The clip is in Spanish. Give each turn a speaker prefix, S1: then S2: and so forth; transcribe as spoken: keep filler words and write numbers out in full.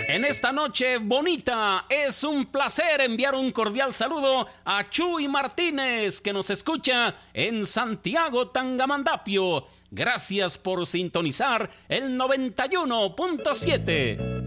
S1: En esta noche bonita es un placer enviar un cordial saludo a Chuy Martínez, que nos escucha en Santiago, Tangamandapio. Gracias por sintonizar el noventa y uno punto siete.